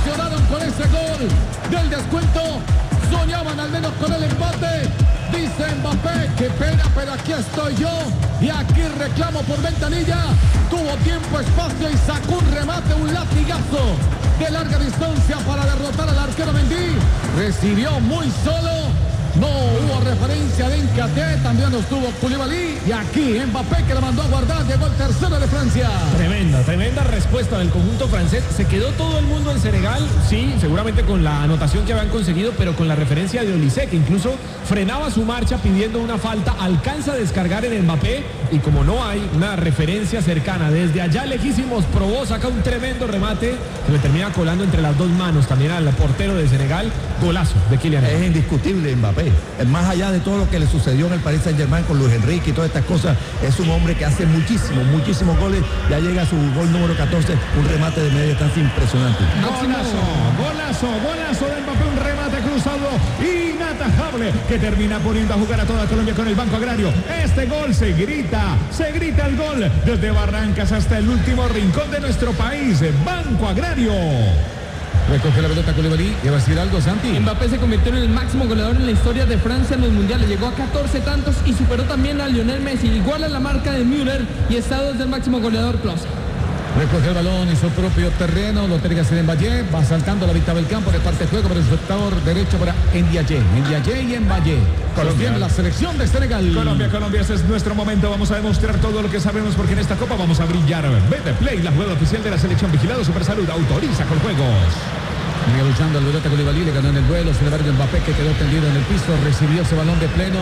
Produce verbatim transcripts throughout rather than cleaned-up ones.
emocionaron con ese gol del descuento. Soñaban al menos con el empate. Dice Mbappé, qué pena, pero aquí estoy yo. Y aquí reclamo por ventanilla. Tuvo tiempo, espacio y sacó un remate, un latigazo de larga distancia para derrotar al arquero Mendy. Recibió muy solo. No hubo referencia de Encaté, también no estuvo Koulibaly. Y aquí Mbappé, que la mandó a guardar, llegó el tercero de Francia. Tremenda, tremenda respuesta del conjunto francés. Se quedó todo el mundo en Senegal, sí, seguramente con la anotación que habían conseguido, pero con la referencia de Olise, que incluso frenaba su marcha pidiendo una falta, alcanza a descargar en Mbappé, y como no hay una referencia cercana, desde allá lejísimos, probó, saca un tremendo remate, que le termina colando entre las dos manos también al portero de Senegal. Golazo de Kylian. Es indiscutible Mbappé. Más allá de todo lo que le sucedió en el Paris Saint-Germain con Luis Enrique y todas estas cosas, es un hombre que hace muchísimos, muchísimos goles. Ya llega a su gol número catorce, un remate de media distancia impresionante. Golazo, golazo, golazo de Mbappé, un remate cruzado inatajable que termina poniendo a jugar a toda Colombia con el Banco Agrario. Este gol se grita, se grita el gol desde Barrancas hasta el último rincón de nuestro país. Banco Agrario. Recoge la pelota Koulibaly. ¿Qué va a decir algo, Santi? Mbappé se convirtió en el máximo goleador en la historia de Francia en los mundiales. Llegó a catorce tantos y superó también a Lionel Messi. Igual a la marca de Müller y está desde el máximo goleador Klose. Recoge el balón en su propio terreno. Lo tiene que hacer Mbappé. Va saltando a la mitad del campo. Reparte el juego para el sector derecho para Ndiaye. Ndiaye y Mbappé. Colombia, la selección de Senegal. Colombia, Colombia, ese es nuestro momento. Vamos a demostrar todo lo que sabemos porque en esta Copa vamos a brillar. Vete Play, la jugada oficial de la selección. Vigilado Supersalud. Autoriza con juegos. Venía luchando al pelota Koulibaly, le ganó en el duelo. Sin embargo, Mbappé, que quedó tendido en el piso, recibió ese balón de pleno.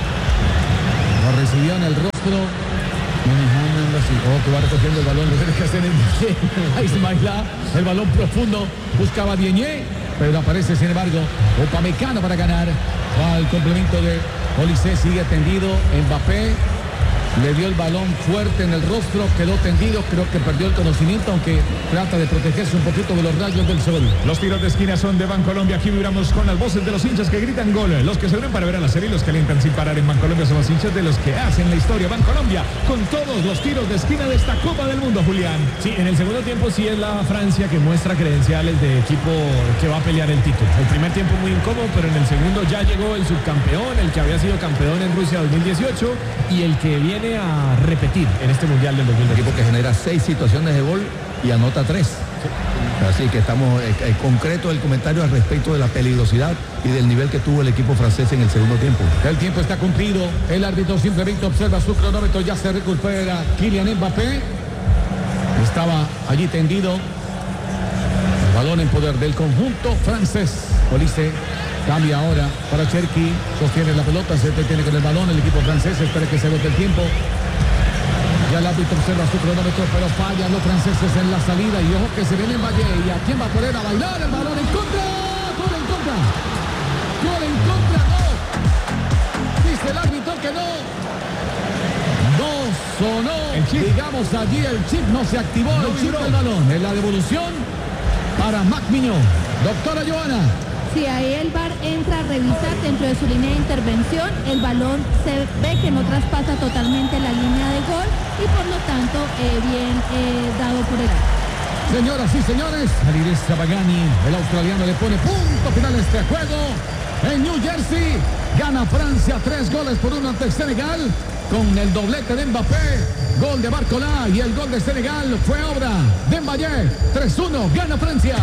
Lo recibió en el rostro. Manejando así. Oh, que va recogiendo el balón. Lo tiene que hacer en Ismaila. El balón profundo. Buscaba a Diagne, pero aparece, sin embargo, Upamecano para ganar. Al complemento de Olise, sigue tendido. Mbappé le dio el balón fuerte en el rostro, quedó tendido, creo que perdió el conocimiento, aunque trata de protegerse un poquito de los rayos del sol. Los tiros de esquina son de Bancolombia. Aquí vibramos con las voces de los hinchas que gritan gol. Los que se unen para ver a la serie y los que alientan sin parar en Bancolombia son los hinchas de los que hacen la historia. Bancolombia con todos los tiros de esquina de esta Copa del Mundo, Julián. Sí, en el segundo tiempo sí es la Francia que muestra credenciales de equipo que va a pelear el título. El primer tiempo muy incómodo, pero en el segundo ya llegó el subcampeón, el que había sido campeón en Rusia dos mil dieciocho y el que viene a repetir en este Mundial del dos mil veinte. Un equipo que genera seis situaciones de gol y anota tres. Sí. Así que estamos en concreto el comentario al respecto de la peligrosidad y del nivel que tuvo el equipo francés en el segundo tiempo. El tiempo está cumplido. El árbitro simplemente observa su cronómetro. Ya se recupera Kylian Mbappé. Estaba allí tendido. El balón en poder del conjunto francés. Olise cambia ahora para Cherki. Sostiene la pelota. Se detiene con el balón. El equipo francés espera que se agote el tiempo. Ya el árbitro observa su cronómetro, pero fallan los franceses en la salida. Y ojo que se viene en Valle. ¿Y a quién va a poner a bailar? El balón en contra. Gol en contra. Gol en contra. No. Dice el árbitro que no. No sonó. Digamos allí el chip. No se activó no el chip del balón. En la devolución para Mac Miñón. Doctora Joana. Si ahí el V A R entra a revisar dentro de su línea de intervención, el balón se ve que no traspasa totalmente la línea de gol y por lo tanto eh, bien eh, dado por el árbitro. Señoras y señores, Alireza Sabagani, el australiano, le pone punto final a este juego. En New Jersey gana Francia tres goles por uno ante Senegal con el doblete de Mbappé, gol de Barcola y el gol de Senegal fue obra de Mbappé. tres uno, gana Francia.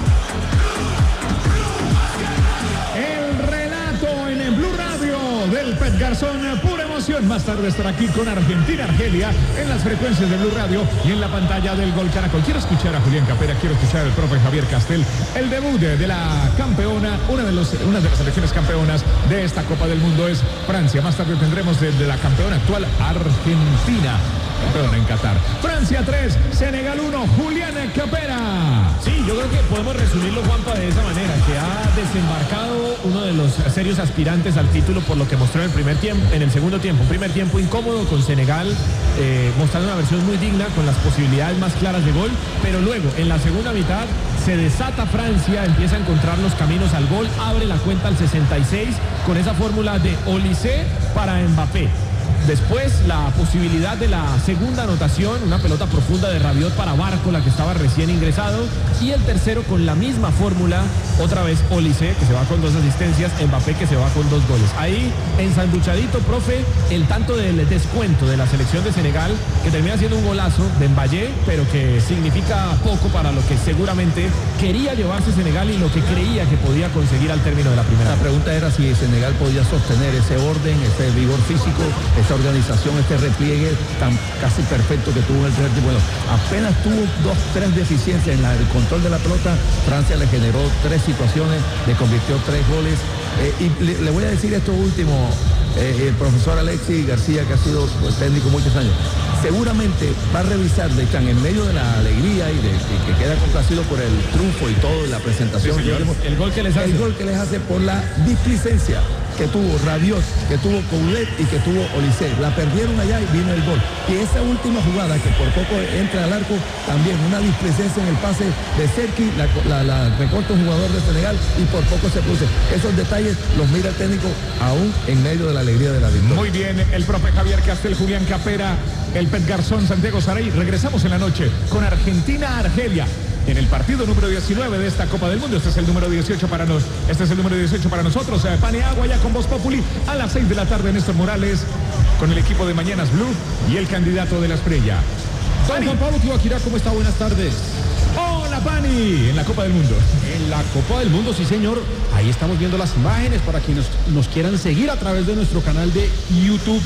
En Blue Radio del Pet Garzón, pura emoción. Más tarde estará aquí con Argentina, Argelia, en las frecuencias de Blue Radio y en la pantalla del Gol Caracol. Quiero escuchar a Julián Capera, quiero escuchar al profe Javier Castel, el debut de, de la campeona, una de, los, una de las selecciones campeonas de esta Copa del Mundo es Francia. Más tarde tendremos de, de la campeona actual, Argentina, campeona en Qatar. Francia tres, Senegal uno, Julián Capera. Sí, yo creo que podemos resumirlo, Juanpa, de esa manera, que ha desembarcado uno de los serios aspirantes al título por lo que mostró en el primer tiempo, en el segundo tiempo, un primer tiempo incómodo con Senegal, eh, mostrando una versión muy digna con las posibilidades más claras de gol, pero luego en la segunda mitad se desata Francia, empieza a encontrar los caminos al gol, abre la cuenta al sesenta y seis con esa fórmula de Olise para Mbappé. Después la posibilidad de la segunda anotación, una pelota profunda de Rabiot para Bárcola, que estaba recién ingresado. Y el tercero con la misma fórmula, otra vez Olise, que se va con dos asistencias, Mbappé, que se va con dos goles. Ahí, ensanduchadito, profe, el tanto del descuento de la selección de Senegal, que termina siendo un golazo de Mbappé, pero que significa poco para lo que seguramente quería llevarse Senegal y lo que creía que podía conseguir al término de la primera. La pregunta era si Senegal podía sostener ese orden, ese vigor físico, esa organización, este repliegue tan casi perfecto que tuvo en el primer tiempo. Bueno, apenas tuvo dos, tres deficiencias en la, el control de la pelota. Francia le generó tres situaciones, le convirtió tres goles. Eh, y le, le voy a decir esto último, eh, el profesor Alexis García, que ha sido pues, técnico muchos años, seguramente va a revisar, de Chan, en medio de la alegría y, de, y que queda complacido por el triunfo y todo, la presentación. Sí, señor, el gol que les hace. El gol que les hace por la displicencia que tuvo Rabiot, que tuvo Coulet y que tuvo Olise. La perdieron allá y vino el gol. Y esa última jugada, que por poco entra al arco, también una displicencia en el pase de Serki, la, la, la recorta un jugador de Senegal y por poco se produce. Esos detalles los mira el técnico aún en medio de la alegría de la victoria. Muy bien, el profe Javier Castel, Julián Capera, el Pet Garzón, Santiago Saray. Regresamos en la noche con Argentina-Argelia en el partido número diecinueve de esta Copa del Mundo. Este es el número dieciocho para nos, este es el número dieciocho para nosotros. Eh, Paneagua ya con Voz Populi a las seis de la tarde. Néstor Morales con el equipo de Mañanas Blue y el candidato de la estrella. Don Juan Pablo Tibaquirá, ¿cómo está? Buenas tardes. Hola, Pani, en la Copa del Mundo. En la Copa del Mundo, sí señor. Ahí estamos viendo las imágenes para quienes nos quieran seguir a través de nuestro canal de YouTube.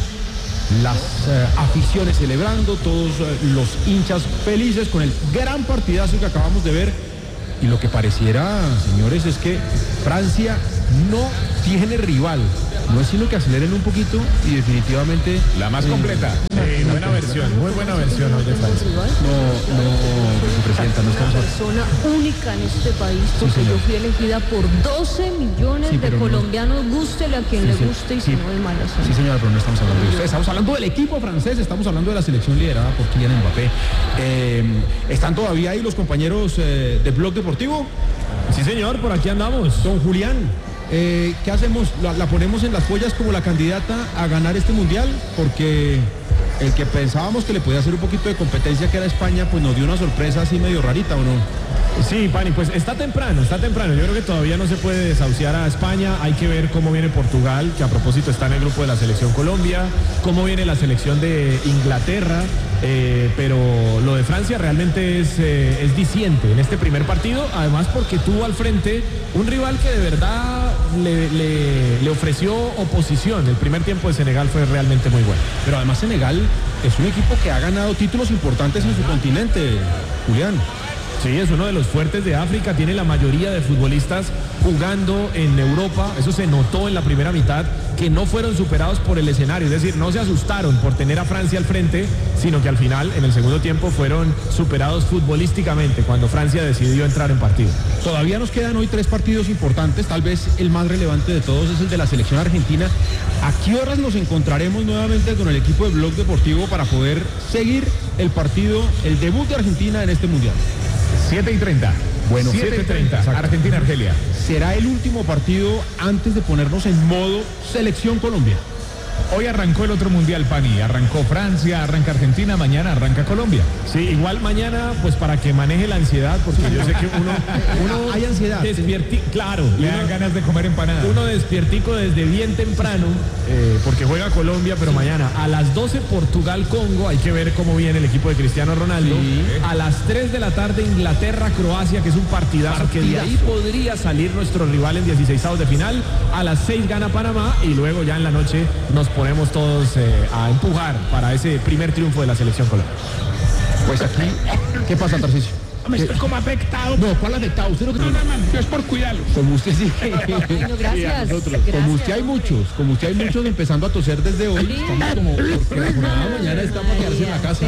Las eh, aficiones celebrando, todos eh, los hinchas felices con el gran partidazo que acabamos de ver. Y lo que pareciera, señores, es que Francia no tiene rival. No es sino que aceleren un poquito y definitivamente... La más completa. Sí, buena versión, muy buena versión hoy de Francia. No, no, vicepresidenta, no estamos... Una persona única en este país, porque Sí, yo fui elegida por doce millones Sí, de pero no- colombianos, gústele a quien Sí, le sí, guste y sí. si no de mala Sí, suerte. señora, pero no estamos hablando de usted. Estamos hablando del equipo francés, estamos hablando de la selección liderada por Kylian Mbappé. Eh, ¿Están todavía ahí los compañeros eh, de Blog Deportivo? Sí, señor, por aquí andamos. Don Julián, eh, ¿qué hacemos? ¿La, la ponemos en las pollas como la candidata a ganar este mundial? Porque el que pensábamos que le podía hacer un poquito de competencia, que era España, pues nos dio una sorpresa así medio rarita, ¿o no? Sí, Pani, pues está temprano, está temprano. Yo creo que todavía no se puede desahuciar a España. Hay que ver cómo viene Portugal, que a propósito está en el grupo de la selección Colombia, cómo viene la selección de Inglaterra. Eh, pero lo de Francia realmente es, eh, es diciente en este primer partido, además porque tuvo al frente un rival que de verdad le, le, le ofreció oposición. El primer tiempo de Senegal fue realmente muy bueno. Pero además Senegal es un equipo que ha ganado títulos importantes en su continente, Julián. Sí, es uno de los fuertes de África, tiene la mayoría de futbolistas jugando en Europa. Eso se notó en la primera mitad, que no fueron superados por el escenario, es decir, no se asustaron por tener a Francia al frente, sino que al final, en el segundo tiempo, fueron superados futbolísticamente cuando Francia decidió entrar en partido. Todavía nos quedan hoy tres partidos importantes, tal vez el más relevante de todos es el de la selección argentina. ¿A qué horas nos encontraremos nuevamente con el equipo de Blog Deportivo para poder seguir el partido, el debut de Argentina en este mundial? siete y treinta. Bueno, siete y treinta. exacto. Argentina-Argelia. Será el último partido antes de ponernos en modo selección Colombia. Hoy arrancó el otro mundial, Pani. Arrancó Francia, arranca Argentina, mañana arranca Colombia. Sí, igual mañana, pues para que maneje la ansiedad, porque yo sé que uno, uno Hay ansiedad. despierti- claro, Le uno- dan ganas de comer empanada. Uno despiertico desde bien temprano, eh, porque juega Colombia, pero mañana a las doce Portugal-Congo, hay que ver cómo viene el equipo de Cristiano Ronaldo. Sí. A las tres de la tarde Inglaterra-Croacia, que es un partidazo, que de ahí podría salir nuestro rival en dieciseisavos de final. A las seis gana Panamá y luego ya en la noche nos ponemos todos eh, a empujar para ese primer triunfo de la selección colombiana. Pues aquí, ¿qué pasa, Tarcisio? Me estoy como afectado. No, ¿cuál afectado? ¿Usted no cree? No, no, hermano, yo es por cuidarlo. Como usted sí. Bueno, gracias. Como usted hay muchos, como usted hay muchos empezando a toser desde hoy. Estamos como, porque la jornada de mañana está para quedarse en la casa.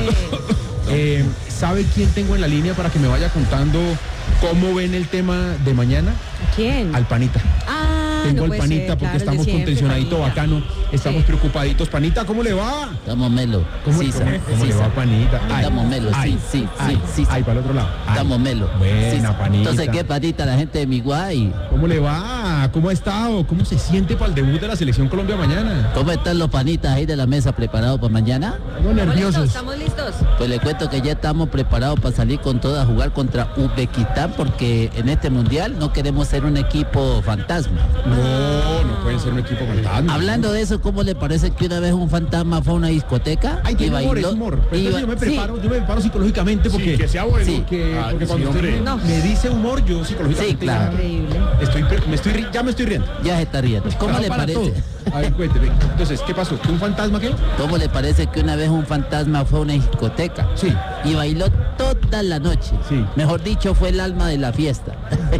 Eh, ¿Sabe quién tengo en la línea para que me vaya contando cómo ven el tema de mañana? ¿Quién? Al Panita. Ah, tengo no al puede Panita ser, porque claro, el de estamos con siempre, tensionadito Panita. bacano, estamos Sí. preocupaditos. Panita, ¿cómo le va? Estamos melo. ¿Cómo, Sisa, cómo- cómo le Sisa. va, Panita? Ay, Estamos melo, ay, sí, sí, ay, sí, sí. Ay, para el otro lado. Ay. Estamos melo. Buena, Sí, sí. Panita. Entonces, ¿qué, Panita? La gente de mi guay. ¿Cómo le va? ¿Cómo ha estado? ¿Cómo se siente para el debut de la Selección Colombia mañana? ¿Cómo están los panitas ahí de la mesa preparados para mañana? Estamos nerviosos. ¿Estamos listos? Pues le cuento que ya estamos preparados para salir con todo a jugar contra Uzbekistán porque en este mundial no queremos ser un equipo fantasma. No, no pueden ser un equipo fantasma. Hablando de eso, ¿cómo le parece que una vez un fantasma fue a una discoteca? Ay, y tiene humor, es bailó- humor. Pero y entonces ba- yo me sí. preparo, yo me preparo psicológicamente porque... que sea bueno. Sí. Porque, Ah, porque sí, cuando usted hombre. me, No. me dice humor, yo psicológicamente... Sí, claro. Increíble. Estoy, pre- me estoy, ri- ya me estoy riendo. Ya se está riendo. ¿Cómo Claro, le para parece? todo. A ver, cuénteme. Entonces, ¿qué pasó? ¿Que un fantasma qué? ¿Cómo le parece que una vez un fantasma fue a una discoteca? Sí. Y bailó toda la noche. Sí. Mejor dicho, fue el alma de la fiesta.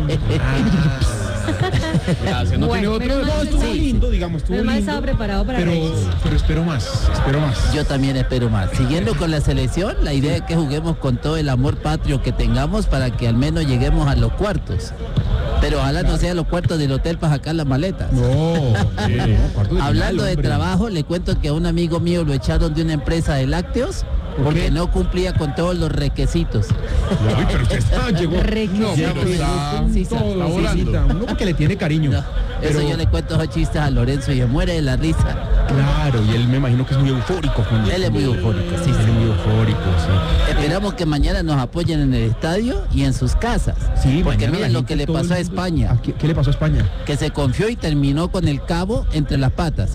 Gracias, no Bueno, tiene otro. menos mal No, estuvo sí, lindo, digamos, estuvo Menos mal lindo. estaba preparado para pero, reírse. pero espero más, espero más. Yo también espero más. Siguiendo con la selección, la idea es que juguemos con todo el amor patrio que tengamos para que al menos lleguemos a los cuartos. Pero ojalá no sea los cuartos del hotel para sacar las maletas. No, sí, no, cuarto de Hablando final, de hombre. trabajo, le cuento que a un amigo mío lo echaron de una empresa de lácteos ¿Por porque qué? no cumplía con todos los requisitos. Uy, pero usted está, llegó. Requisito. llegó Sí, con sí, todo, sí, sí, sí. sí, uno porque le tiene cariño. No, pero, eso yo le cuento esos chistes a Lorenzo y se muere de la risa. Claro, y él me imagino que es muy eufórico. Con Él es muy eufórico, sí, Él sí. es muy eufórico, sí. Esperamos que mañana nos apoyen en el estadio y en sus casas. Sí, porque mañana miren la lo que gente, le todo pasó a el mundo- España, ¿A ¿Qué, qué le pasó a España? que se confió y terminó con el cabo entre las patas.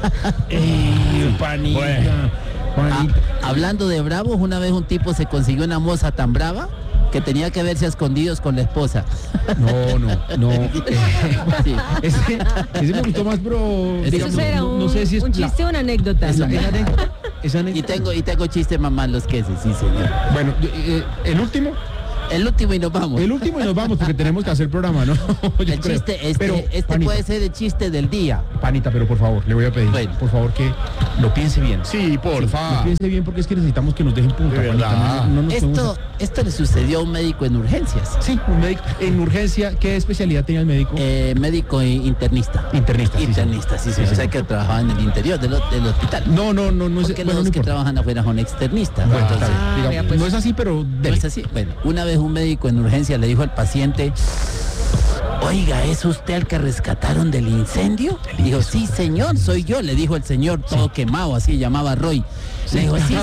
¡Ey, panita! Ah, Panita. hablando de bravos, una vez un tipo se consiguió una moza tan brava que tenía que verse a escondidos con la esposa. No, no, no. Sí. Ese, ese me gustó más, bro. Eso digamos, ¿Eso será no, un, no sé si es un la- chiste o una anécdota? es la- es anécdota. Es Y anécdota. tengo, y tengo chistes más malos que ese, sí señor. Bueno, yo- eh, el último, El último y nos vamos. el último y nos vamos porque tenemos que hacer programa, ¿no? Yo El creo. chiste, este, Pero, este Panita, puede ser el chiste del día. Panita, pero por favor, le voy a pedir, Bueno. por favor, que lo piense bien. Sí, Lo porfa. piense bien porque es que necesitamos que nos dejen punta, De Panita. verdad. No, no nos Esto, podemos- esto le sucedió a un médico en urgencias. Sí, un médico en urgencia. ¿Qué especialidad tenía el médico? Eh, médico i- internista. Internista. sí, Internista, sí, sí. Sí, O sí. sea que trabajaba en el interior del, ho- del hospital. No, no, no, no es Porque bueno, los no que importa. trabajan afuera son externistas. Bueno, Entonces, está bien, Ah, digamos, vea, pues. no es así, pero ¿no dele. es así? Bueno, una vez un médico en urgencia le dijo al paciente, oiga, ¿es usted el que rescataron del incendio? Dijo, sí, señor, soy yo, le dijo el señor, todo quemado, así llamaba Roy. Le dijo, sí,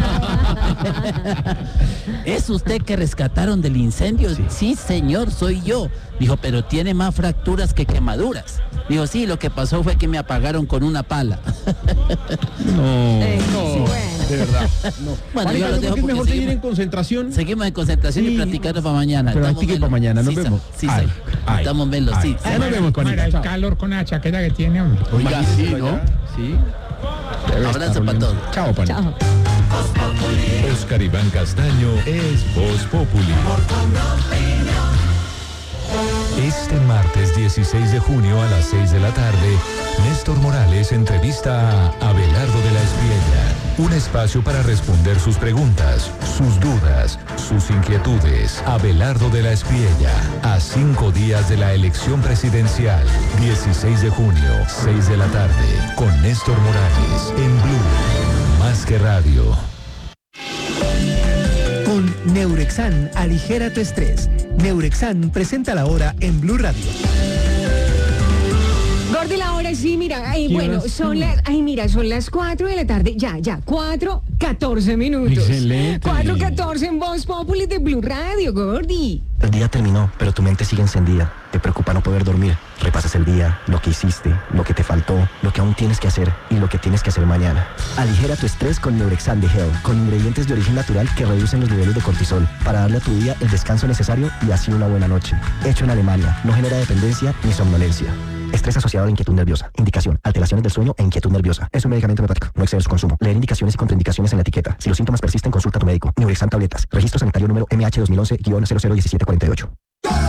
señor. ¿Es usted que rescataron del incendio? Sí. señor, soy yo. Dijo, pero tiene más fracturas que quemaduras. Dijo, sí, lo que pasó fue que me apagaron con una pala. No. Eh, No, sí, bueno. de verdad. Bueno, Panita, yo yo los creo dejo que es porque mejor seguir seguimos, en concentración. seguimos en concentración Sí. y platicando para mañana. Pero Estamos practiquen melos. para mañana, nos Sí, vemos. Sí, Ay, sí. ay, Estamos melos, ay. sí. Ya nos vemos, Para Panita. el Chao. calor con la chaqueta que tiene, hombre. Oiga, sí, sí, ¿no? ¿no? Sí. Debe Abrazo estar para oliendo. todos. Chao, Panita. Chao. Oscar Iván Castaño es Voz Populi. Este martes dieciséis de junio a las seis de la tarde, Néstor Morales entrevista a Abelardo de la Espriella. Un espacio para responder sus preguntas, sus dudas, sus inquietudes. Abelardo de la Espriella, a cinco días de la elección presidencial. dieciséis de junio, seis de la tarde, con Néstor Morales, en Blue, más que radio. Con Neurexan, aligera tu estrés. Neurexan presenta la hora en Blue Radio. Gordi, la hora sí, mira, ay, ¿Qué bueno, horas son son? las, ay, mira, son las cuatro de la tarde, ya, ya, cuatro, catorce minutos. Excelente. cuatro catorce en Voz Populi de Blue Radio, Gordi. El día terminó, pero tu mente sigue encendida. Te preocupa no poder dormir. Repasas el día, lo que hiciste, lo que te faltó, lo que aún tienes que hacer y lo que tienes que hacer mañana. Aligera tu estrés con Neurexan de Hell, con ingredientes de origen natural que reducen los niveles de cortisol para darle a tu día el descanso necesario y así una buena noche. Hecho en Alemania, no genera dependencia ni somnolencia. Estrés asociado a la inquietud nerviosa. Indicación: alteraciones del sueño e inquietud nerviosa. Es un medicamento hepático. No exceder su consumo. Leer indicaciones y contraindicaciones en la etiqueta. Si los síntomas persisten, consulta a tu médico. Neurexan tabletas. Registro sanitario número M H dos mil once guion cero cero uno siete cuatro ocho.